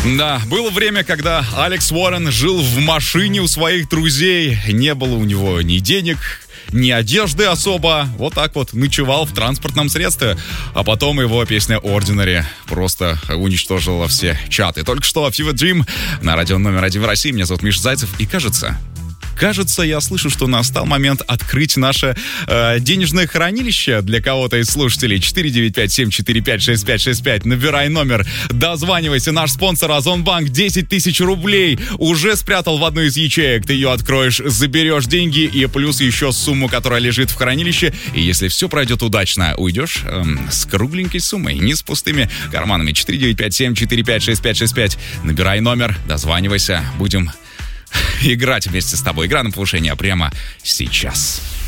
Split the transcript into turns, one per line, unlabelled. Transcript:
Да, было время, когда Алекс Уоррен жил в машине у своих друзей. Не было у него ни денег, ни одежды особо. Вот так вот ночевал в транспортном средстве. А потом его песня Ordinary просто уничтожила все чаты. Только что Fever Dream на радио номер 1 в России. Меня зовут Миша Зайцев. И Кажется, я слышу, что настал момент открыть наше денежное хранилище для кого-то из слушателей. 495-745-6565. Набирай номер, дозванивайся. Наш спонсор Озонбанк 10 тысяч рублей уже спрятал в одну из ячеек. Ты ее откроешь, заберешь деньги и плюс еще сумму, которая лежит в хранилище. И если все пройдет удачно, уйдешь с кругленькой суммой, не с пустыми карманами. 495-745-6565. Набирай номер, дозванивайся. Будем играть вместе с тобой. Игра на повышение прямо сейчас.